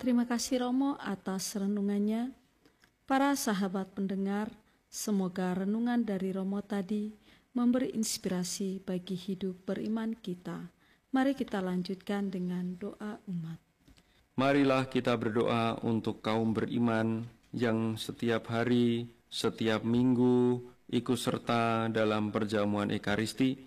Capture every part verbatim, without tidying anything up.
Terima kasih Romo atas renungannya. Para sahabat pendengar, semoga renungan dari Romo tadi memberi inspirasi bagi hidup beriman kita. Mari kita lanjutkan dengan doa umat. Marilah kita berdoa untuk kaum beriman yang setiap hari, setiap minggu ikut serta dalam perjamuan Ekaristi.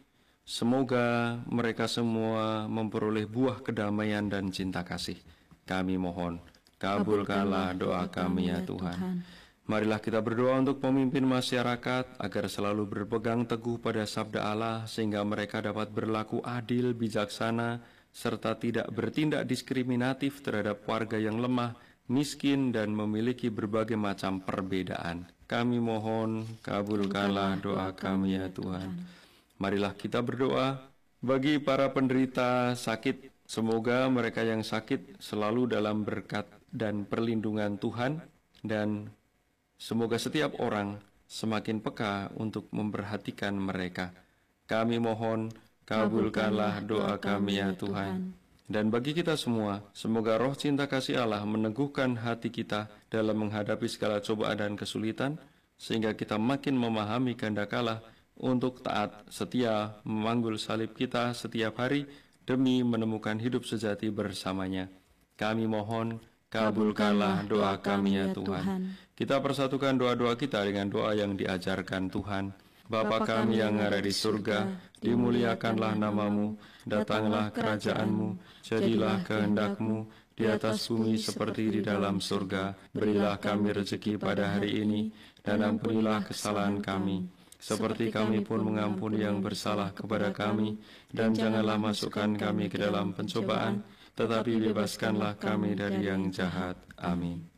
Semoga mereka semua memperoleh buah kedamaian dan cinta kasih. Kami mohon, kabulkanlah doa kami ya Tuhan. Marilah kita berdoa untuk pemimpin masyarakat agar selalu berpegang teguh pada sabda Allah sehingga mereka dapat berlaku adil, bijaksana, serta tidak bertindak diskriminatif terhadap warga yang lemah, miskin, dan memiliki berbagai macam perbedaan. Kami mohon, kabulkanlah doa kami ya Tuhan. Marilah kita berdoa bagi para penderita sakit. Semoga mereka yang sakit selalu dalam berkat dan perlindungan Tuhan, dan semoga setiap orang semakin peka untuk memperhatikan mereka. Kami mohon, kabulkanlah doa kami ya Tuhan. Dan bagi kita semua, semoga roh cinta kasih Allah meneguhkan hati kita dalam menghadapi segala cobaan dan kesulitan, sehingga kita makin memahami kehendak Allah untuk taat setia memanggul salib kita setiap hari demi menemukan hidup sejati bersamanya. Kami mohon, kabulkanlah doa kami ya Tuhan. Kita persatukan doa-doa kita dengan doa yang diajarkan Tuhan. Bapa kami yang ada di surga, dimuliakanlah namamu, datanglah kerajaanmu, jadilah kehendak-mu di atas bumi seperti di dalam surga. Berilah kami rezeki pada hari ini, dan ampunilah kesalahan kami, seperti kami pun mengampuni yang bersalah kepada kami, dan janganlah masukkan kami ke dalam pencobaan, tetapi bebaskanlah kami dari yang jahat. Amin.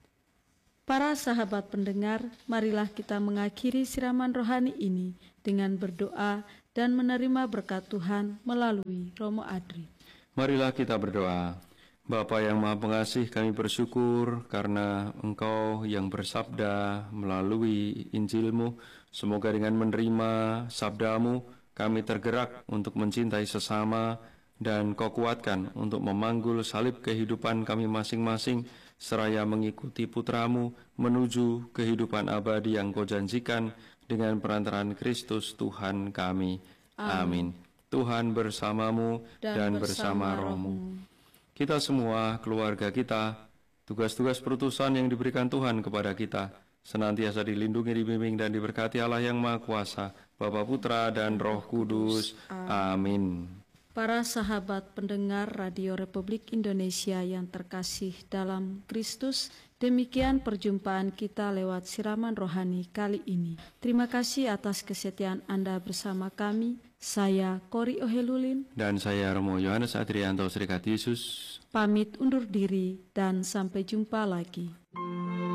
Para sahabat pendengar, marilah kita mengakhiri siraman rohani ini dengan berdoa dan menerima berkat Tuhan melalui Romo Adri. Marilah kita berdoa. Bapa yang Maha Pengasih, kami bersyukur karena Engkau yang bersabda melalui Injil-Mu. Semoga dengan menerima sabda-Mu, kami tergerak untuk mencintai sesama, dan Kau kuatkan untuk memanggul salib kehidupan kami masing-masing, seraya mengikuti Putra-Mu menuju kehidupan abadi yang Kau janjikan dengan perantaraan Kristus Tuhan kami. Amin. Tuhan bersamamu dan, dan bersama rohmu. Kita semua, keluarga kita, tugas-tugas perutusan yang diberikan Tuhan kepada kita, senantiasa dilindungi, dibimbing, dan diberkati Allah yang Maha Kuasa, Bapa, Putra, dan Roh Kudus. Amin. Para sahabat pendengar Radio Republik Indonesia yang terkasih dalam Kristus, demikian perjumpaan kita lewat siraman rohani kali ini. Terima kasih atas kesetiaan Anda bersama kami. Saya Kori Ohelulin dan saya Romo Yohanes Adrianto Serikat Yesus. Pamit undur diri dan sampai jumpa lagi.